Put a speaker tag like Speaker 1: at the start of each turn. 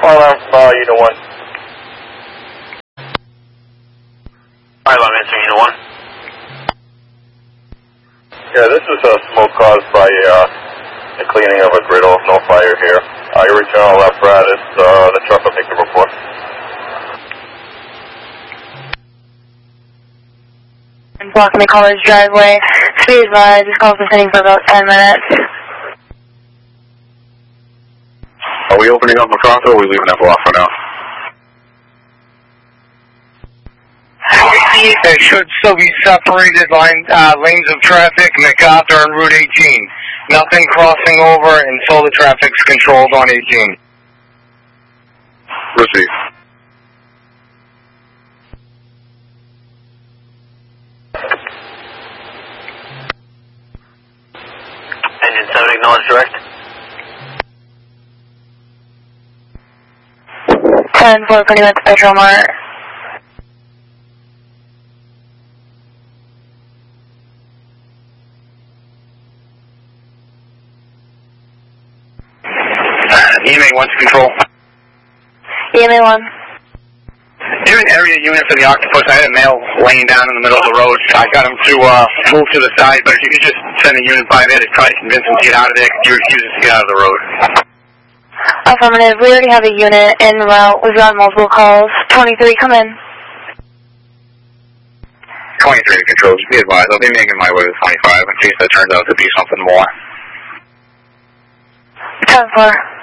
Speaker 1: Unit 1.
Speaker 2: Fire alarm answering Unit 1.
Speaker 1: Yeah, this is a smoke caused by the cleaning of a griddle. No fire here. Your regional apparatus, the truck will take the report.
Speaker 3: I'm blocking the caller's driveway. Please advise, this call's been sitting for about 10 minutes.
Speaker 1: Are we opening up MacArthur or are we leaving that block for now?
Speaker 4: There should still be separated lanes of traffic, MacArthur and Route 18. Nothing crossing over until the traffic's controlled on 18.
Speaker 1: Receive.
Speaker 2: Engine 7 acknowledge direct.
Speaker 3: 10-4, pretty much Petrol Mart.
Speaker 4: EMA 1 to control.
Speaker 3: EMA 1.
Speaker 4: Here's an area unit for the Octopus. I had a male laying down in the middle of the road. I got him to move to the side, but if you could just send a unit by there to try to convince him to get out of there, because he refuses to get out of the road.
Speaker 3: Affirmative. We already have a unit en route. We've got multiple calls. 23, come in.
Speaker 4: 23 to control. Just be advised, I'll be making my way to 25 in case that turns out to be something more.
Speaker 3: 10-4.